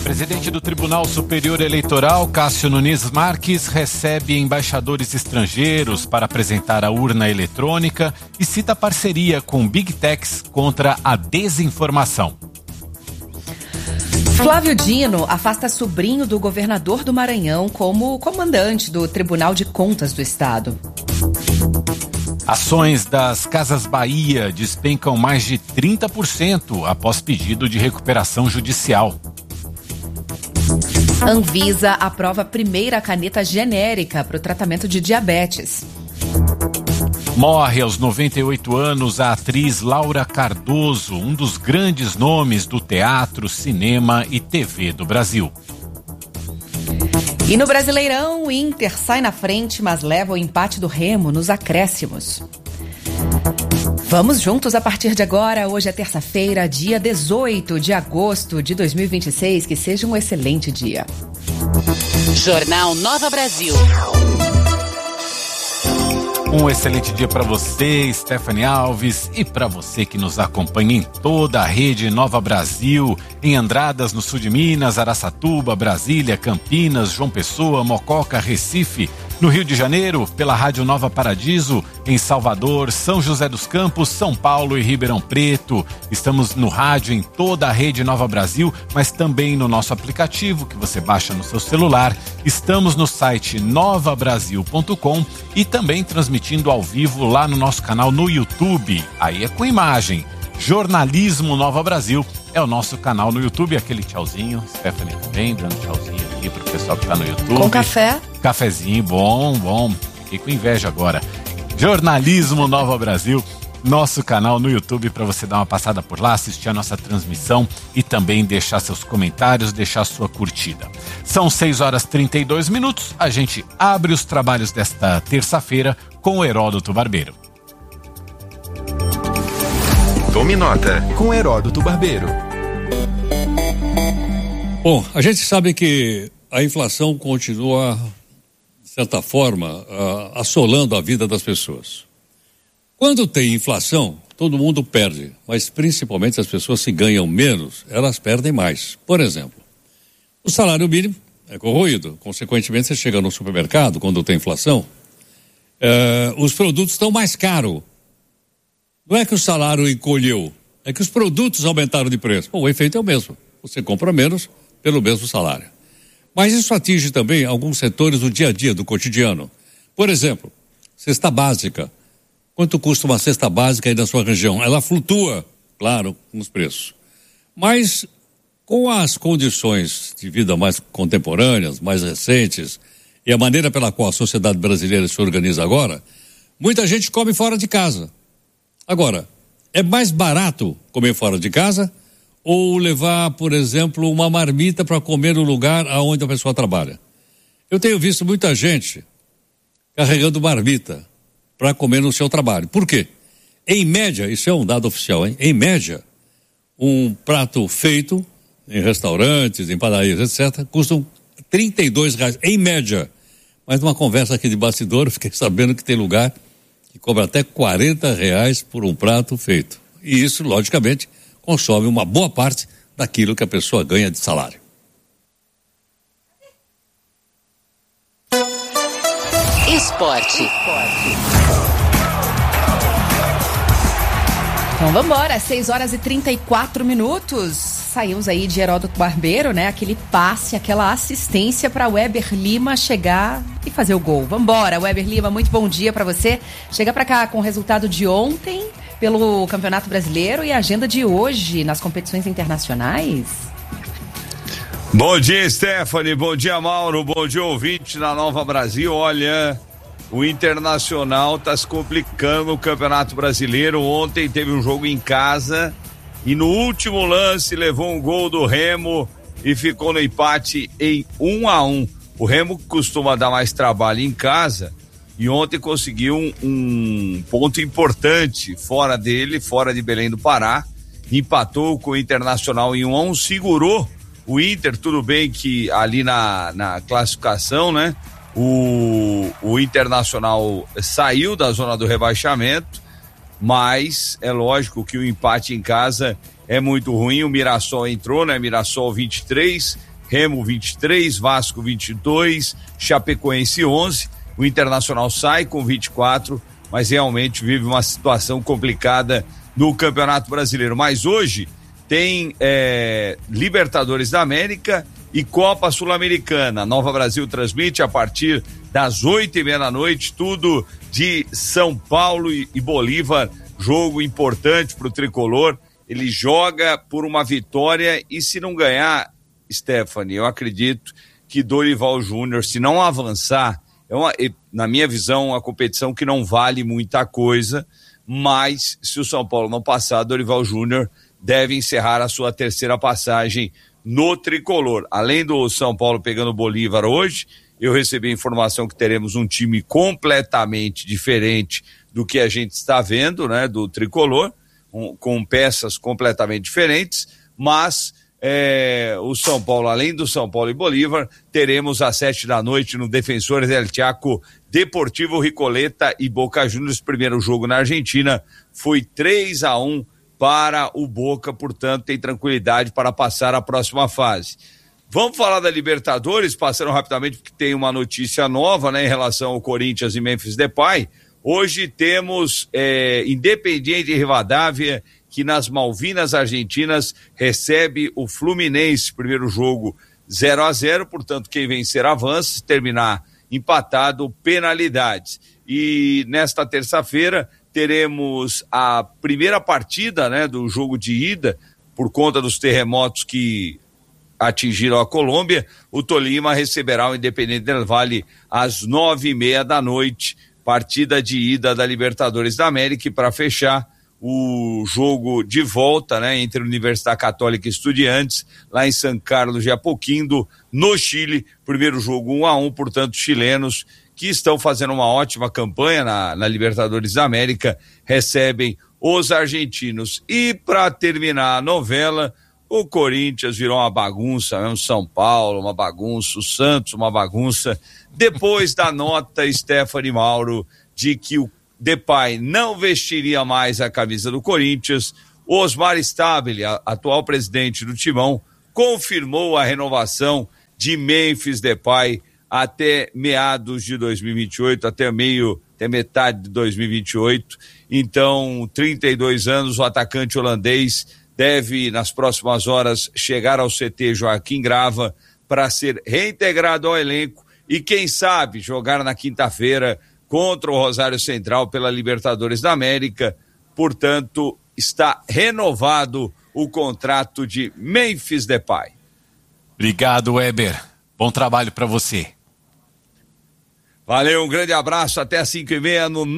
Presidente do Tribunal Superior Eleitoral, Cássio Nunes Marques, recebe embaixadores estrangeiros para apresentar a urna eletrônica e cita parceria com Big Techs contra a desinformação. Flávio Dino afasta sobrinho do governador do Maranhão como comandante do Tribunal de Contas do Estado. Ações das Casas Bahia despencam mais de 30% após pedido de recuperação judicial. Anvisa aprova a primeira caneta genérica para o tratamento de diabetes. Morre aos 98 anos a atriz Laura Cardoso, um dos grandes nomes do teatro, cinema e TV do Brasil. E no Brasileirão, o Inter sai na frente, mas leva o empate do Remo nos acréscimos. Vamos juntos a partir de agora. Hoje é terça-feira, dia 18 de agosto de 2026. Que seja um excelente dia. Jornal Nova Brasil. Um excelente dia para você, Stephanie Alves, e para você que nos acompanha em toda a rede Nova Brasil, em Andradas, no sul de Minas, Araçatuba, Brasília, Campinas, João Pessoa, Mococa, Recife, no Rio de Janeiro, pela Rádio Nova Paradiso, em Salvador, São José dos Campos, São Paulo e Ribeirão Preto. Estamos no rádio em toda a rede Nova Brasil, mas também no nosso aplicativo que você baixa no seu celular. Estamos no site novabrasil.com e também transmitindo ao vivo lá no nosso canal no YouTube. Aí é com imagem. Jornalismo Nova Brasil é o nosso canal no YouTube. Aquele tchauzinho, Stephanie também dando tchauzinho aqui pro pessoal que tá no YouTube. Com café? Cafezinho, bom. Fiquei com inveja agora. Jornalismo Nova Brasil, nosso canal no YouTube, para você dar uma passada por lá, assistir a nossa transmissão e também deixar seus comentários, deixar sua curtida. São 6h32. A gente abre os trabalhos desta terça-feira com o Heródoto Barbeiro. Tome nota com Heródoto Barbeiro. Bom, a gente sabe que a inflação continua, de certa forma, assolando a vida das pessoas. Quando tem inflação, todo mundo perde, mas principalmente as pessoas que ganham menos, elas perdem mais. Por exemplo, o salário mínimo é corroído, consequentemente você chega no supermercado, quando tem inflação, os produtos estão mais caros. Não é que o salário encolheu, é que os produtos aumentaram de preço. Bom, o efeito é o mesmo, você compra menos pelo mesmo salário. Mas isso atinge também alguns setores do dia a dia, do cotidiano. Por exemplo, cesta básica. Quanto custa uma cesta básica aí na sua região? Ela flutua, claro, com os preços. Mas com as condições de vida mais contemporâneas, mais recentes, e a maneira pela qual a sociedade brasileira se organiza agora, muita gente come fora de casa. Agora, é mais barato comer fora de casa ou levar, por exemplo, uma marmita para comer no lugar aonde a pessoa trabalha? Eu tenho visto muita gente carregando marmita para comer no seu trabalho. Por quê? Em média, isso é um dado oficial, hein? Em média, um prato feito em restaurantes, em padarias, etc., custam R$32, em média. Mas numa conversa aqui de bastidor, eu fiquei sabendo que tem lugar que cobra até R$40 por um prato feito. E isso, logicamente, consome uma boa parte daquilo que a pessoa ganha de salário. Esporte. Então vamos embora, 6h34. Saímos aí de Heródoto Barbeiro, né? Aquele passe, aquela assistência para Weber Lima chegar e fazer o gol. Vambora, Weber Lima, muito bom dia para você. Chega para cá com o resultado de ontem pelo Campeonato Brasileiro e a agenda de hoje nas competições internacionais. Bom dia, Stephanie, bom dia, Mauro, bom dia, ouvinte da Nova Brasil. Olha, o Internacional tá se complicando no Campeonato Brasileiro. Ontem teve um jogo em casa e no último lance levou um gol do Remo e ficou no empate em 1-1. O Remo costuma dar mais trabalho em casa e ontem conseguiu um ponto importante fora dele, fora de Belém do Pará. Empatou com o Internacional em 1-1, segurou o Inter. Tudo bem que ali na classificação, né? O Internacional saiu da zona do rebaixamento, mas é lógico que o empate em casa é muito ruim. O Mirassol entrou, né? Mirassol 23, Remo 23, Vasco 22, Chapecoense 11, o Internacional sai com 24, mas realmente vive uma situação complicada no Campeonato Brasileiro. Mas hoje tem Libertadores da América e Copa Sul-Americana. Nova Brasil transmite a partir das 8:30 da noite, tudo de São Paulo e Bolívar, jogo importante para o tricolor. Ele joga por uma vitória e, se não ganhar, Stephanie, eu acredito que Dorival Júnior, se não avançar, na minha visão, uma competição que não vale muita coisa, mas se o São Paulo não passar, Dorival Júnior deve encerrar a sua terceira passagem no tricolor. Além do São Paulo pegando o Bolívar hoje, eu recebi a informação que teremos um time completamente diferente do que a gente está vendo, né, do tricolor, com peças completamente diferentes, mas o São Paulo, além do São Paulo e Bolívar, teremos às 7 da noite no Defensores del Chaco, Deportivo Ricoleta e Boca Juniors. Primeiro jogo na Argentina foi 3-1 para o Boca, portanto tem tranquilidade para passar a próxima fase. Vamos falar da Libertadores, passando rapidamente porque tem uma notícia nova, né, em relação ao Corinthians e Memphis Depay. Hoje temos Independiente Rivadavia, que nas Malvinas Argentinas recebe o Fluminense, primeiro jogo 0-0, portanto quem vencer avança, se terminar empatado, penalidades. E nesta terça-feira teremos a primeira partida, né, do jogo de ida, por conta dos terremotos que atingiram a Colômbia. O Tolima receberá o Independente del Valle às 9:30 da noite, partida de ida da Libertadores da América. E para fechar, o jogo de volta, né, entre Universidade Católica e Estudiantes, lá em São Carlos de Apoquindo, no Chile. Primeiro jogo 1-1, portanto, chilenos que estão fazendo uma ótima campanha na Libertadores da América recebem os argentinos. E para terminar a novela, o Corinthians virou uma bagunça, o São Paulo uma bagunça, o Santos uma bagunça, depois da nota, Stephanie, Mauro, de que o Depay não vestiria mais a camisa do Corinthians. Osmar Stabile, atual presidente do Timão, confirmou a renovação de Memphis Depay até meados de 2028, até metade de 2028. Então, 32 anos, o atacante holandês deve, nas próximas horas, chegar ao CT Joaquim Grava para ser reintegrado ao elenco e, quem sabe, jogar na quinta-feira contra o Rosário Central pela Libertadores da América. Portanto, está renovado o contrato de Memphis Depay. Obrigado, Weber. Bom trabalho para você. Valeu, um grande abraço, até às 5:30 no